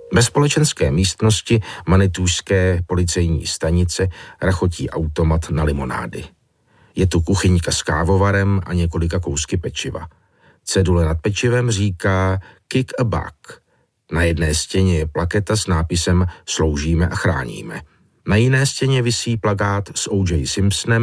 Ve společenské místnosti manitůžské policejní stanice rachotí automat na limonády. Je tu kuchyňka s kávovarem a několika kousky pečiva. Cedule nad pečivem říká Kick a Buck. Na jedné stěně je plaketa s nápisem Sloužíme a chráníme. Na jiné stěně visí plakát s O.J. Simpsonem